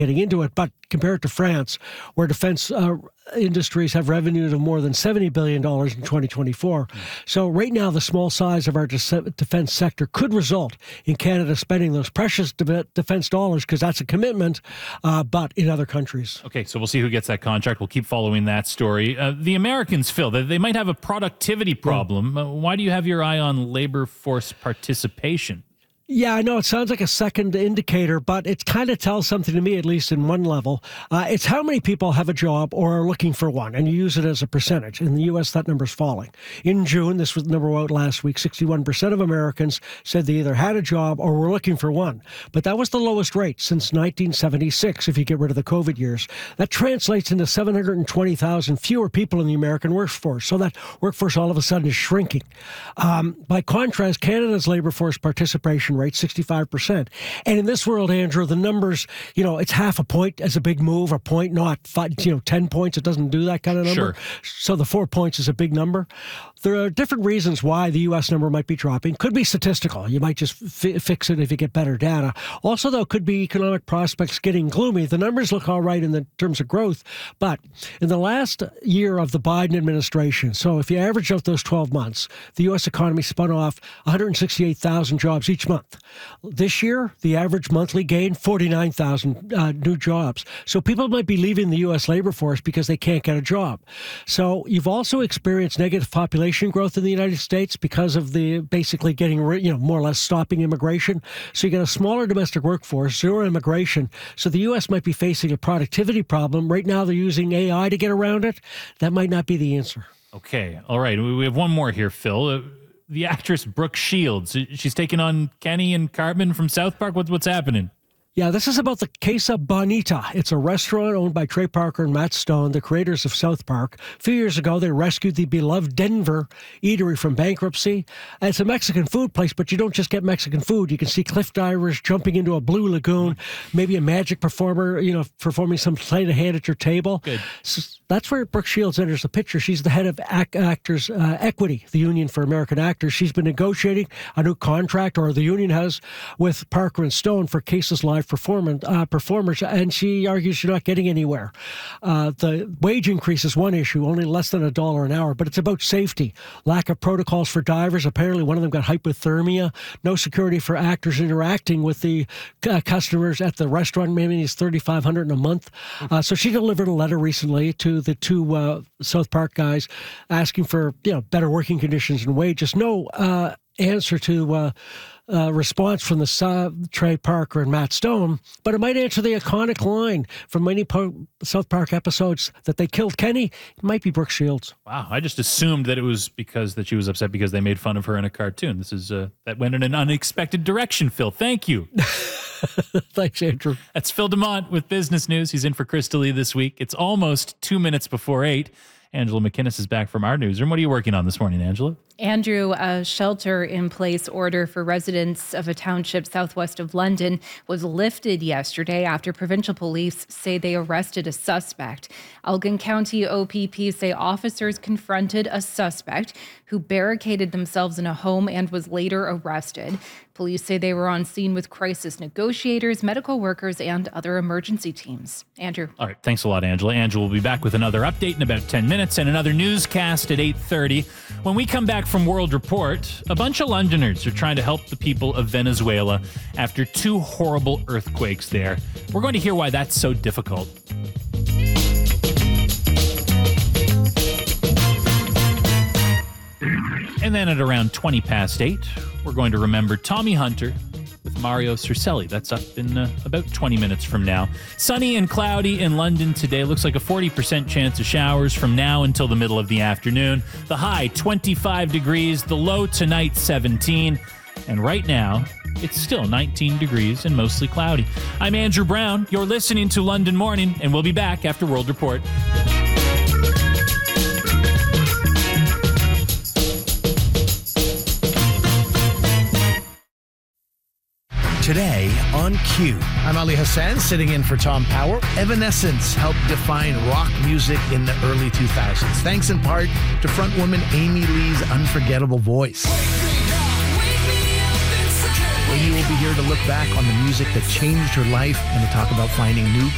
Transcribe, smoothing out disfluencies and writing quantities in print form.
getting into it, but compare it to France, where defense industries have revenues of more than $70 billion in 2024. So right now, the small size of our defense sector could result in Canada spending those precious defense dollars, because that's a commitment, but in other countries. Okay, so we'll see who gets that contract. We'll keep following that story. The Americans, Phil, they might have a productivity problem. Why do you have your eye on labor force participation? Yeah, I know it sounds like a second indicator, but it kind of tells something to me, at least in one level. It's how many people have a job or are looking for one, and you use it as a percentage. In the U.S., that number's falling. In June, this was the number out last week, 61% of Americans said they either had a job or were looking for one. But that was the lowest rate since 1976, if you get rid of the COVID years. That translates into 720,000 fewer people in the American workforce. So that workforce all of a sudden is shrinking. By contrast, Canada's labor force participation rate, 65%. And in this world, Andrew, the numbers, it's half a point as a big move, a point, not 10 points. It doesn't do that kind of number. Sure. So the 4 points is a big number. There are different reasons why the U.S. number might be dropping. Could be statistical. You might just fix it if you get better data. Also, though, could be economic prospects getting gloomy. The numbers look all right in the terms of growth, but in the last year of the Biden administration, so if you average out those 12 months, the U.S. economy spun off 168,000 jobs each month. This year, the average monthly gain, 49,000 new jobs. So people might be leaving the U.S. labor force because they can't get a job. So you've also experienced negative population growth in the United States because of the basically getting, more or less stopping immigration. So you get a smaller domestic workforce, zero immigration. So the U.S. might be facing a productivity problem. Right now, they're using AI to get around it. That might not be the answer. Okay. All right. We have one more here, Phil. The actress Brooke Shields. She's taking on Kenny and Cartman from South Park. What's happening? Yeah, this is about the Casa Bonita. It's a restaurant owned by Trey Parker and Matt Stone, the creators of South Park. A few years ago, they rescued the beloved Denver eatery from bankruptcy. It's a Mexican food place, but you don't just get Mexican food. You can see cliff divers jumping into a blue lagoon, maybe a magic performer, performing some sleight of hand at your table. Good. So that's where Brooke Shields enters the picture. She's the head of Actors Equity, the Union for American Actors. She's been negotiating a new contract, or the union has, with Parker and Stone for Cases Live performers, and she argues she's not getting anywhere. The wage increase is one issue, only less than $1 an hour, but it's about safety. Lack of protocols for divers. Apparently, one of them got hypothermia. No security for actors interacting with the customers at the restaurant. Maybe it's $3,500 a month. So she delivered a letter recently to the two South Park guys asking for better working conditions and wages. No answer to response from the Trey Parker and Matt Stone, but it might answer the iconic line from many South Park episodes that they killed Kenny. It might be Brooke Shields. Wow, I just assumed that it was because that she was upset because they made fun of her in a cartoon. This is that went in an unexpected direction, Phil. Thank you. Thanks, Andrew. That's Phil DeMont with Business News. He's in for Krista Lee this week. It's almost 2 minutes before 8. Angela McInnes is back from our newsroom. What are you working on this morning, Angela? Andrew, a shelter-in-place order for residents of a township southwest of London was lifted yesterday after provincial police say they arrested a suspect. Elgin County OPP say officers confronted a suspect who barricaded themselves in a home and was later arrested. Police say they were on scene with crisis negotiators, medical workers, and other emergency teams. Andrew. All right. Thanks a lot, Angela. Angela will be back with another update in about 10 minutes and another newscast at 8:30. When we come back from World Report, a bunch of Londoners are trying to help the people of Venezuela after 2 horrible earthquakes there. We're going to hear why that's so difficult. And then at around 20 past 8, we're going to remember Tommy Hunter with Mario Cercelli. That's up in about 20 minutes from now. Sunny and cloudy in London today. Looks like a 40% chance of showers from now until the middle of the afternoon. The high, 25 degrees. The low tonight, 17. And right now, it's still 19 degrees and mostly cloudy. I'm Andrew Brown. You're listening to London Morning, and we'll be back after World Report. Today on Q. I'm Ali Hassan, sitting in for Tom Power. Evanescence helped define rock music in the early 2000s, thanks in part to frontwoman Amy Lee's unforgettable voice. Amy will be here to look back on the music that changed her life and to talk about finding new